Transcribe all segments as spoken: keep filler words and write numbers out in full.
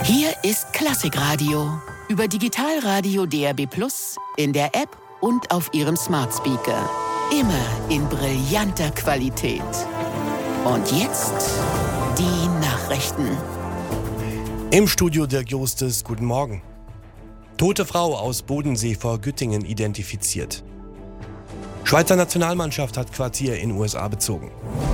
Hier ist Klassikradio. Über Digitalradio D A B plus, in der App und auf Ihrem Smart Speaker. Immer in brillanter Qualität. Und jetzt die Nachrichten. Im Studio Dirk Justes, guten Morgen. Tote Frau aus Bodensee vor Güttingen identifiziert. Schweizer Nationalmannschaft hat Quartier in U S A bezogen.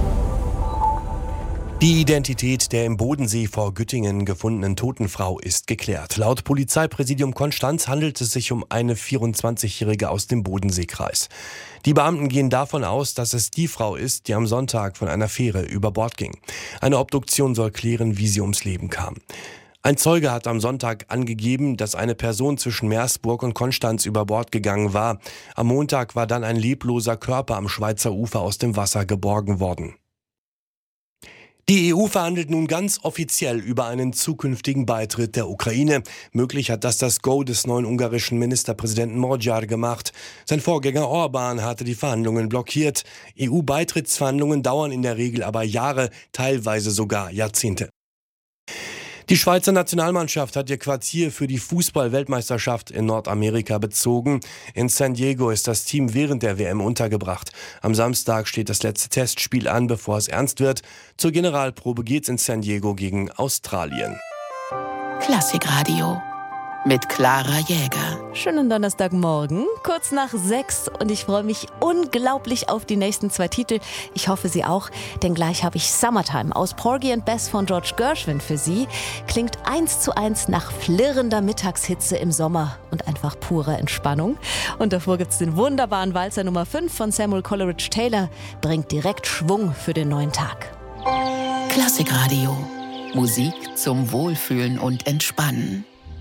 Die Identität der im Bodensee vor Güttingen gefundenen toten Frau ist geklärt. Laut Polizeipräsidium Konstanz handelt es sich um eine vierundzwanzigjährige aus dem Bodenseekreis. Die Beamten gehen davon aus, dass es die Frau ist, die am Sonntag von einer Fähre über Bord ging. Eine Obduktion soll klären, wie sie ums Leben kam. Ein Zeuge hat am Sonntag angegeben, dass eine Person zwischen Meersburg und Konstanz über Bord gegangen war. Am Montag war dann ein lebloser Körper am Schweizer Ufer aus dem Wasser geborgen worden. Die E U verhandelt nun ganz offiziell über einen zukünftigen Beitritt der Ukraine. Möglich hat das das Go des neuen ungarischen Ministerpräsidenten Magyar gemacht. Sein Vorgänger Orbán hatte die Verhandlungen blockiert. E U-Beitrittsverhandlungen dauern in der Regel aber Jahre, teilweise sogar Jahrzehnte. Die Schweizer Nationalmannschaft hat ihr Quartier für die Fußball-Weltmeisterschaft in Nordamerika bezogen. In San Diego ist das Team während der W M untergebracht. Am Samstag steht das letzte Testspiel an, bevor es ernst wird. Zur Generalprobe geht's in San Diego gegen Australien. Klassikradio mit Clara Jäger. Schönen Donnerstagmorgen, kurz nach sechs, und ich freue mich unglaublich auf die nächsten zwei Titel. Ich hoffe, Sie auch, denn gleich habe ich Summertime aus Porgy and Bess von George Gershwin für Sie. Klingt eins zu eins nach flirrender Mittagshitze im Sommer und einfach purer Entspannung. Und davor gibt es den wunderbaren Walzer Nummer fünf von Samuel Coleridge Taylor, bringt direkt Schwung für den neuen Tag. Klassikradio. Musik zum Wohlfühlen und Entspannen.